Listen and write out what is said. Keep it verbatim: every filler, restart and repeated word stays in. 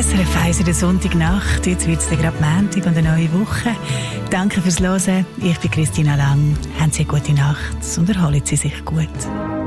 S R F eins in der Sonntagnacht. Jetzt wird es gerade Montag und eine neue Woche. Danke fürs Hören. Ich bin Christina Lang. Haben Sie eine gute Nacht und erholen Sie sich gut.